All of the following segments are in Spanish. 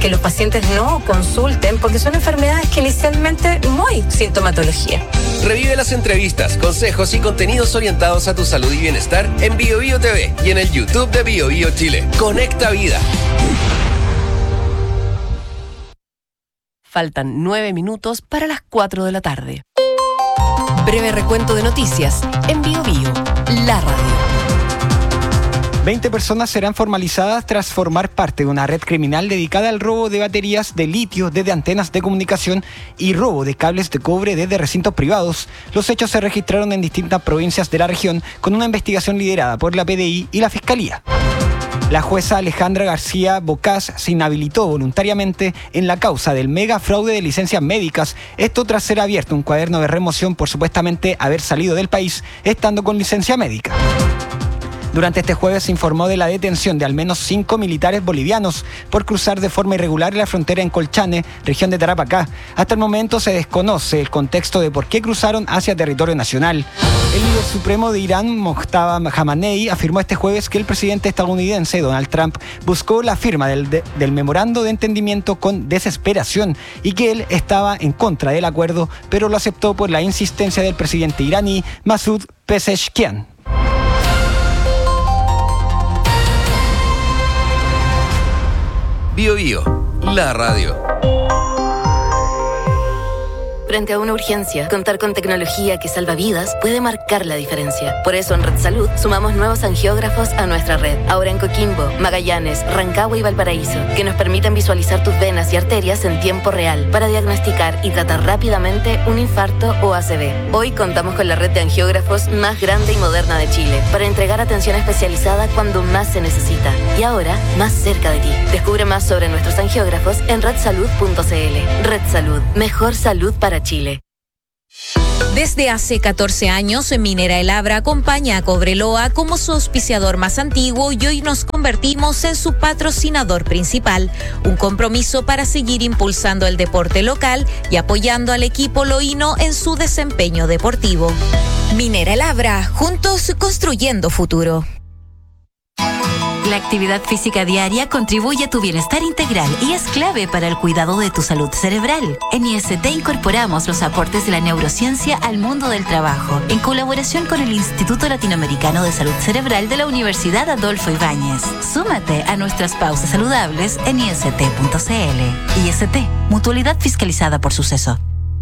que los pacientes no consulten porque son enfermedades que inicialmente no hay sintomatología. Revive las entrevistas, consejos y contenidos orientados a tu salud y bienestar en BioBio TV y en el YouTube de BioBio Chile. Conecta vida. Faltan 9 minutos para las 4 de la tarde. Breve recuento de noticias en BioBio, la radio. 20 personas serán formalizadas tras formar parte de una red criminal dedicada al robo de baterías de litio desde antenas de comunicación y robo de cables de cobre desde recintos privados. Los hechos se registraron en distintas provincias de la región con una investigación liderada por la PDI y la Fiscalía. La jueza Alejandra García Bocás se inhabilitó voluntariamente en la causa del mega fraude de licencias médicas, esto tras ser abierto un cuaderno de remoción por supuestamente haber salido del país estando con licencia médica. Durante este jueves se informó de la detención de al menos 5 militares bolivianos por cruzar de forma irregular la frontera en Colchane, región de Tarapacá. Hasta el momento se desconoce el contexto de por qué cruzaron hacia territorio nacional. El líder supremo de Irán, Mojtaba Khamenei, afirmó este jueves que el presidente estadounidense Donald Trump buscó la firma del memorando de entendimiento con desesperación y que él estaba en contra del acuerdo, pero lo aceptó por la insistencia del presidente iraní Masoud Pezeshkian. BioBio, la radio. Frente a una urgencia, contar con tecnología que salva vidas puede marcar la diferencia. Por eso en Red Salud sumamos nuevos angiógrafos a nuestra red. Ahora en Coquimbo, Magallanes, Rancagua y Valparaíso, que nos permiten visualizar tus venas y arterias en tiempo real para diagnosticar y tratar rápidamente un infarto o ACV. Hoy contamos con la red de angiógrafos más grande y moderna de Chile para entregar atención especializada cuando más se necesita. Y ahora, más cerca de ti. Descubre más sobre nuestros angiógrafos en redsalud.cl. Red Salud. Mejor salud para Chile. Desde hace 14 años, Minera El Abra acompaña a Cobreloa como su auspiciador más antiguo y hoy nos convertimos en su patrocinador principal. Un compromiso para seguir impulsando el deporte local y apoyando al equipo loíno en su desempeño deportivo. Minera El Abra, juntos construyendo futuro. La actividad física diaria contribuye a tu bienestar integral y es clave para el cuidado de tu salud cerebral. En IST incorporamos los aportes de la neurociencia al mundo del trabajo, en colaboración con el Instituto Latinoamericano de Salud Cerebral de la Universidad Adolfo Ibáñez. Súmate a nuestras pausas saludables en ist.cl. IST, mutualidad fiscalizada por Suceso.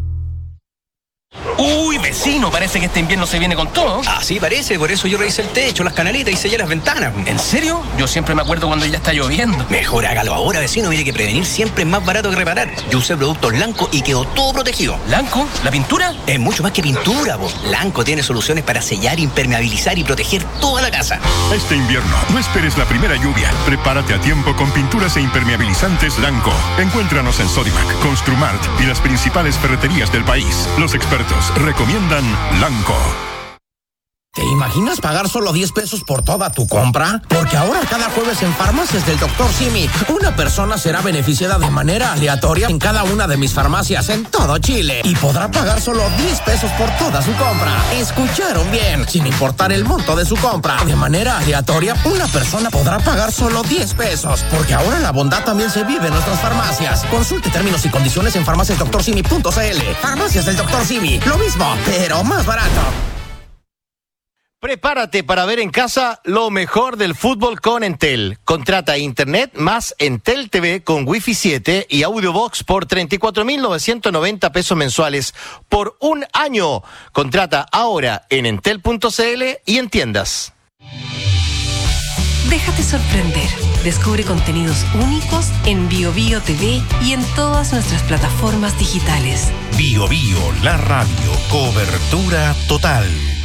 Uy, vecino, parece que este invierno se viene con todo. Así parece, por eso yo revisé el techo, las canaletas y sellé las ventanas. ¿En serio? Yo siempre me acuerdo cuando ya está lloviendo. Mejor hágalo ahora, vecino, mire que prevenir siempre es más barato que reparar. Yo usé productos Lanco y quedó todo protegido. ¿Lanco? ¿La pintura? Es mucho más que pintura, vos. Lanco tiene soluciones para sellar, impermeabilizar y proteger toda la casa. Este invierno, no esperes la primera lluvia. Prepárate a tiempo con pinturas e impermeabilizantes Lanco. Encuéntranos en Sodimac, Construmart y las principales ferreterías del país. Los expertos recomiendan Lanco. ¿Te imaginas pagar solo 10 pesos por toda tu compra? Porque ahora cada jueves en Farmacias del Dr. Simi, una persona será beneficiada de manera aleatoria en cada una de mis farmacias en todo Chile y podrá pagar solo 10 pesos por toda su compra. ¿Escucharon bien? Sin importar el monto de su compra. De manera aleatoria, una persona podrá pagar solo 10 pesos. Porque ahora la bondad también se vive en nuestras farmacias. Consulte términos y condiciones en farmaciasdrsimi.cl. Farmacias del Dr. Simi. Lo mismo, pero más barato. Prepárate para ver en casa lo mejor del fútbol con Entel. Contrata internet más Entel TV con Wi-Fi 7 y Audiobox por 34.990 pesos mensuales por un año. Contrata ahora en entel.cl y en tiendas. Déjate sorprender. Descubre contenidos únicos en BioBio TV y en todas nuestras plataformas digitales. BioBio, la radio. Cobertura total.